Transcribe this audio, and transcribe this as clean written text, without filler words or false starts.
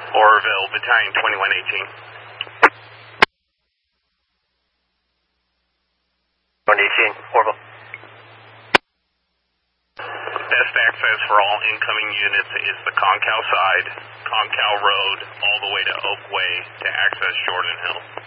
Oroville, Battalion 2118. 118, Oroville. Best access for all incoming units is the Concal side, Concal Road, all the way to Oak Way to access Jordan Hill.